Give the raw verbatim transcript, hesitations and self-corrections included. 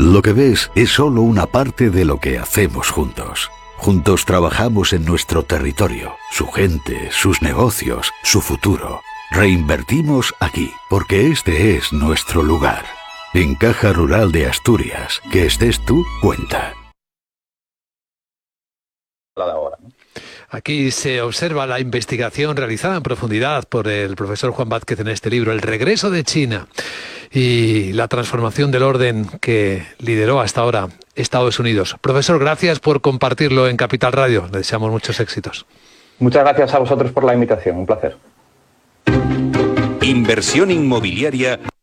Lo que ves es solo una parte de lo que hacemos juntos. Juntos trabajamos en nuestro territorio, su gente, sus negocios, su futuro. Reinvertimos aquí, porque este es nuestro lugar. En Caja Rural de Asturias, que estés tú, cuenta. Aquí se observa la investigación realizada en profundidad por el profesor Juan Vázquez en este libro, El regreso de China y la transformación del orden que lideró hasta ahora Estados Unidos. Profesor, gracias por compartirlo en Capital Radio. Le deseamos muchos éxitos. Muchas gracias a vosotros por la invitación. Un placer. Inversión inmobiliaria